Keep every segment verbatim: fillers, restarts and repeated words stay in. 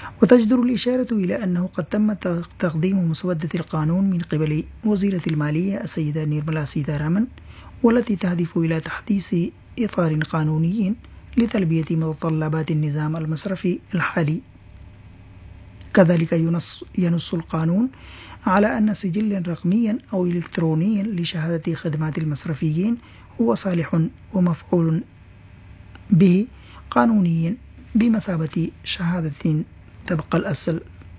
وتجدر الإشارة إلى أنه قد تم تقديم مسودة القانون من قبل وزيرة المالية السيدة نيرملا سيتارامن، والتي تهدف إلى تحديث إطار قانوني لتلبية متطلبات النظام المصرفي الحالي. كذلك ينص, ينص القانون على أن سجلا رقميا أو إلكترونيا لشهادة خدمات المصرفيين هو صالح ومفعول به قانونيا بمثابة شهادة تبقى الأصل.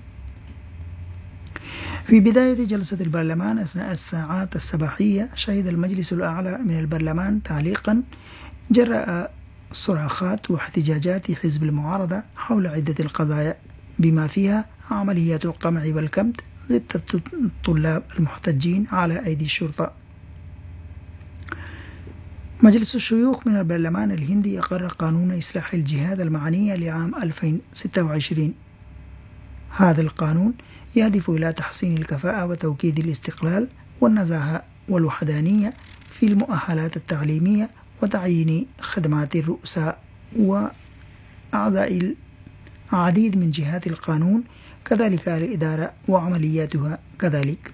في بداية جلسة البرلمان أثناء الساعات الصباحية، شهد المجلس الأعلى من البرلمان تعليقا جراء صراخات واحتجاجات حزب المعارضة حول عدة القضايا، بما فيها عمليات القمع والكبت ضد الطلاب المحتجين على أيدي الشرطة. مجلس الشيوخ من البرلمان الهندي أقر قانون إصلاح الجهات المعنية لعام ألفين وستة وعشرين. هذا القانون يهدف إلى تحسين الكفاءة وتوكيد الاستقلال والنزاهة والوحدانية في المؤهلات التعليمية وتعيين خدمات الرؤساء وأعضاء العديد من جهات القانون، كذلك الإدارة وعملياتها كذلك.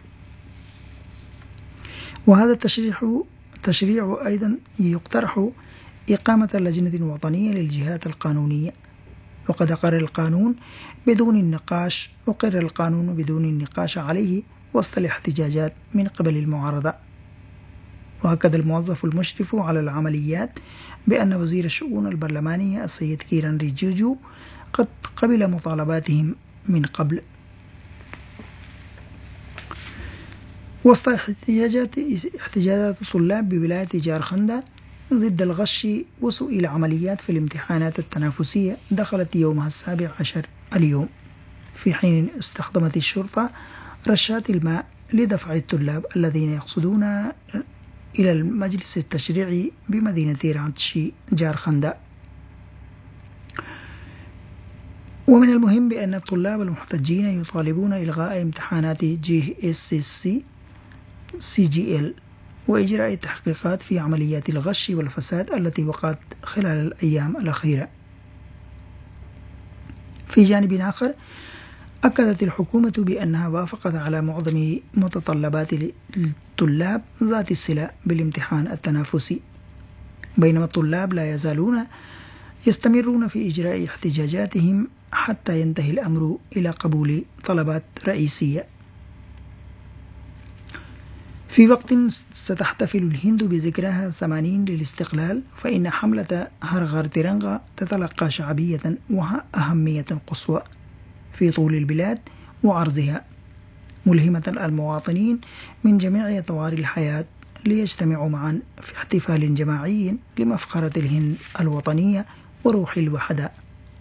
وهذا التشريع تشريع أيضا يقترح إقامة لجنة وطنية للجهات القانونية، وقد أقر القانون بدون النقاش أقر القانون بدون النقاش عليه وسط الاحتجاجات من قبل المعارضة. وأكد الموظف المشرف على العمليات بأن وزير الشؤون البرلمانية السيد كيران ريجيجو قد قبل مطالباتهم من قبل. وسط احتجاجات احتجاجات الطلاب بولاية جارخندا ضد الغش وسوء العمليات في الامتحانات التنافسية دخلت يومها السابع عشر اليوم، في حين استخدمت الشرطة رشات الماء لدفع الطلاب الذين يقصدون إلى المجلس التشريعي بمدينة رانشي جارخندا. ومن المهم بأن الطلاب المحتجين يطالبون إلغاء امتحانات جي إس سي سي جي إل وإجراء التحقيقات في عمليات الغش والفساد التي وقعت خلال الأيام الأخيرة. في جانب آخر، أكدت الحكومة بأنها وافقت على معظم متطلبات الطلاب ذات الصلة بالامتحان التنافسي، بينما الطلاب لا يزالون يستمرون في إجراء احتجاجاتهم حتى ينتهي الأمر إلى قبول طلبات رئيسية. في وقت ستحتفل الهند بذكرها الثمانين للاستقلال، فإن حملة هر غار ترنغا تتلقى شعبية وأهمية قصوى في طول البلاد وعرضها، ملهمة المواطنين من جميع أطوار الحياة ليجتمعوا معا في احتفال جماعي لمفخرة الهند الوطنية وروح الوحدة.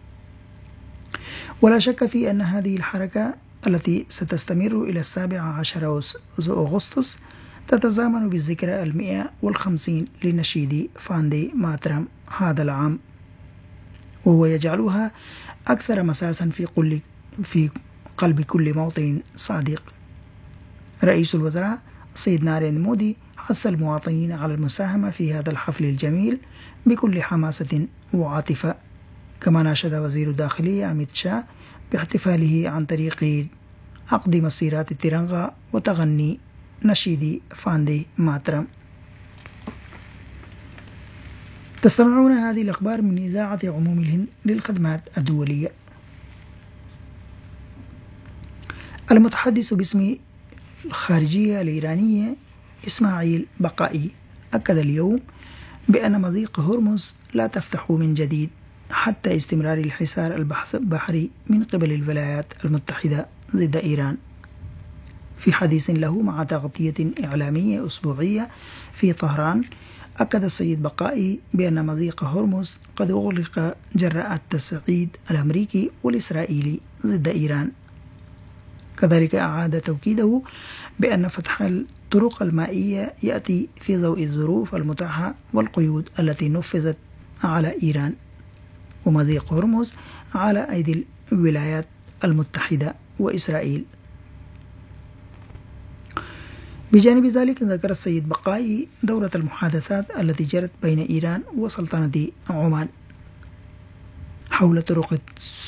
ولا شك في أن هذه الحركة التي ستستمر إلى السابع عشر أغسطس تتزامن بالذكرى المئة والخمسين لنشيد فاندي ماترام هذا العام، وهو يجعلها أكثر مساسا في كل في قلب كل مواطن صادق. رئيس الوزراء السيد ناريندرا مودي حث المواطنين على المساهمة في هذا الحفل الجميل بكل حماسة وعاطفة، كما ناشد وزير الداخلية أميت شاه باحتفاله عن طريق عقد مسيرات الترنغا وتغني نشيد فاندي ماترام. تستمعون هذه الأخبار من إذاعة عموم الهند للخدمات الدولية. المتحدث باسم الخارجية الإيرانية إسماعيل بقائي أكد اليوم بأن مضيق هرمز لا تفتح من جديد حتى استمرار الحصار البحري من قبل الولايات المتحدة ضد إيران. في حديث له مع تغطية إعلامية أسبوعية في طهران، أكد السيد بقائي بأن مضيق هرمز قد أغلق جراء التصعيد الأمريكي والإسرائيلي ضد إيران. كذلك أعاد توكيده بأن فتح الطرق المائية يأتي في ضوء الظروف المتاحة والقيود التي نفذت على إيران، ومضيق هرمز على أيدي الولايات المتحدة وإسرائيل. بجانب ذلك ذكر السيد بقائي دورة المحادثات التي جرت بين إيران وسلطنة عمان حول طرق